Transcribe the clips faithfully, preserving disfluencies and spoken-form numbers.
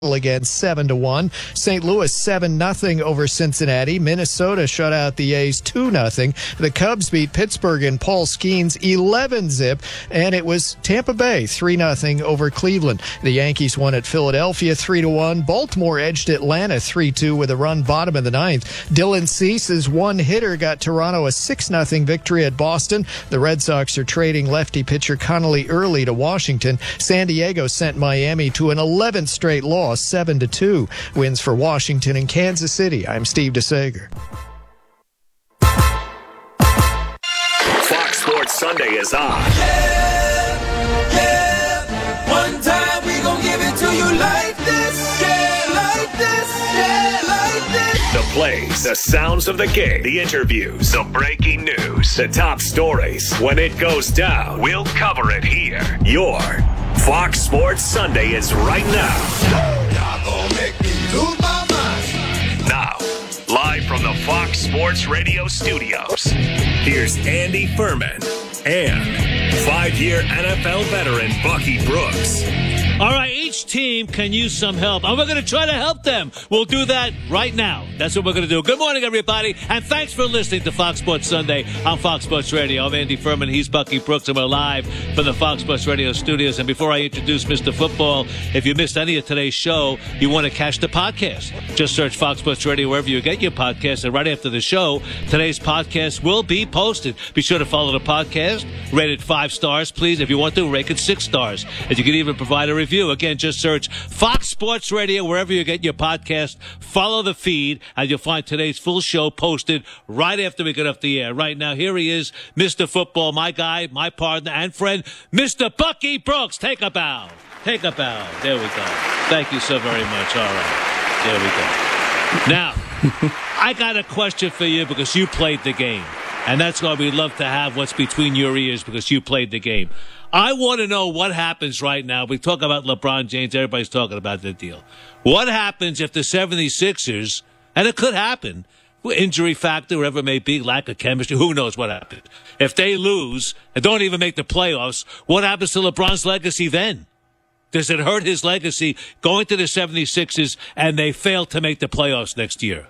again, seven to one. Saint Louis seven nothing over Cincinnati. Minnesota shut out the A's two nothing. The Cubs beat Pittsburgh in Paul Skeens eleven zip, and it was Tampa Bay three nothing over Cleveland. The Yankees won at Philadelphia three to one. Baltimore edged Atlanta three two with a run bottom of the ninth. Dylan Cease's one hitter got Toronto a six nothing victory at Boston. The Red Sox are trading lefty pitcher Connolly Early to Washington. San Diego sent Miami to an eleventh straight loss, seven to two. Wins for Washington and Kansas City. I'm Steve DeSager. Fox Sports Sunday is on. Yeah, yeah. One time we gon' give it to you like this. Yeah, like this. Yeah, like this. The plays, the sounds of the game, the interviews, the breaking news, the top stories. When it goes down, we'll cover it here. Your Fox Sports Sunday is right now. Y'all gon' make me lose my mind. Now, live from the Fox Sports Radio studios, here's Andy Furman and five-year N F L veteran Bucky Brooks. All right, each team can use some help, and we're going to try to help them. We'll do that right now. That's what we're going to do. Good morning, everybody, and thanks for listening to Fox Sports Sunday on Fox Sports Radio. I'm Andy Furman. He's Bucky Brooks, and we're live from the Fox Sports Radio studios. And before I introduce Mister Football, if you missed any of today's show, you want to catch the podcast. Just search Fox Sports Radio wherever you get your podcast, and right after the show, today's podcast will be posted. Be sure to follow the podcast. Rate it five stars, please. If you want to, rate it six stars. And you can even provide a review. Again, just search Fox Sports Radio wherever you get your podcast. Follow the feed, and you'll find today's full show posted right after we get off the air. Right now, here he is, Mister Football, my guy, my partner, and friend, Mister Bucky Brooks. Take a bow. Take a bow. There we go. Thank you so very much. All right. There we go. Now, I got a question for you because you played the game. And that's why we love to have what's between your ears, because you played the game. I want to know what happens right now. We talk about LeBron James. Everybody's talking about the deal. What happens if the seventy-sixers, and it could happen, injury factor, whatever it may be, lack of chemistry, who knows what happens. If they lose and don't even make the playoffs, what happens to LeBron's legacy then? Does it hurt his legacy going to the seventy-sixers and they fail to make the playoffs next year?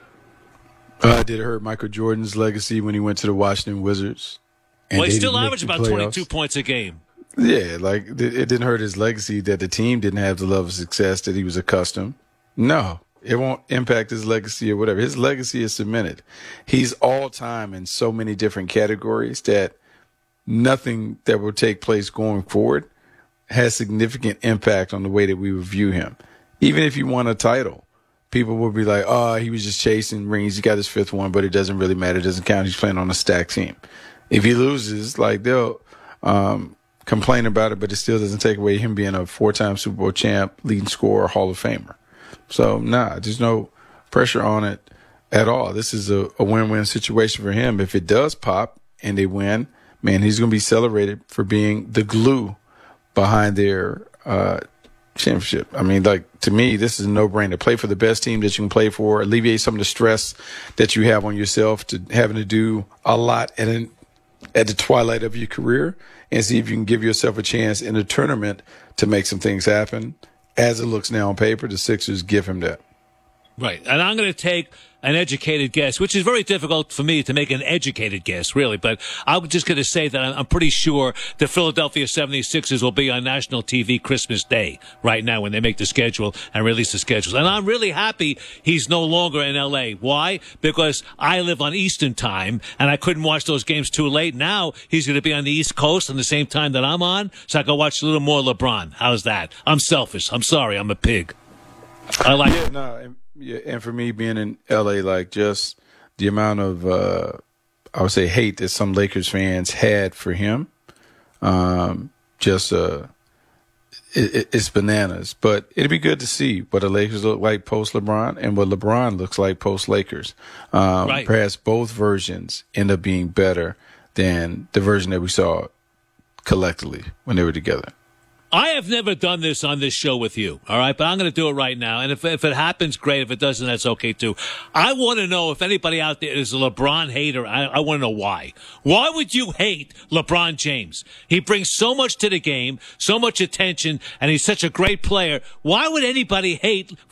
Uh, did it hurt Michael Jordan's legacy when he went to the Washington Wizards? Well, he still averaged about twenty-two points a game. Yeah, like it didn't hurt his legacy that the team didn't have the level of success that he was accustomed. No, it won't impact his legacy or whatever. His legacy is cemented. He's all time in so many different categories that nothing that will take place going forward has significant impact on the way that we view him. Even if he won a title, people will be like, oh, he was just chasing rings. He got his fifth one, but it doesn't really matter. It doesn't count. He's playing on a stacked team. If he loses, like they'll um, complain about it, but it still doesn't take away him being a four-time Super Bowl champ, leading scorer, Hall of Famer. So, nah, there's no pressure on it at all. This is a, a win-win situation for him. If it does pop and they win, man, he's going to be celebrated for being the glue behind their uh championship. I mean, like, to me, this is a no-brainer. Play for the best team that you can play for, alleviate some of the stress that you have on yourself to having to do a lot at, an, at the twilight of your career, and see if you can give yourself a chance in a tournament to make some things happen. As it looks now on paper, the Sixers give him that. Right. And I'm going to take an educated guess, which is very difficult for me to make an educated guess, really. But I'm just going to say that I'm pretty sure the Philadelphia seventy-sixers will be on national T V Christmas Day right now when they make the schedule and release the schedules. And I'm really happy he's no longer in L A. Why? Because I live on Eastern time, and I couldn't watch those games too late. Now he's going to be on the East Coast on the same time that I'm on, so I can watch a little more LeBron. How's that? I'm selfish. I'm sorry. I'm a pig. I like yeah, no, and, yeah, and for me being in L A, like just the amount of uh, I would say hate that some Lakers fans had for him, um, just uh, it, it's bananas. But it'd be good to see what the Lakers look like post LeBron and what LeBron looks like post Lakers. Um, right. Perhaps both versions end up being better than the version that we saw collectively when they were together. I have never done this on this show with you, all right? But I'm going to do it right now. And if, if it happens, great. If it doesn't, that's okay, too. I want to know if anybody out there is a LeBron hater. I, I want to know why. Why would you hate LeBron James? He brings so much to the game, so much attention, and he's such a great player. Why would anybody hate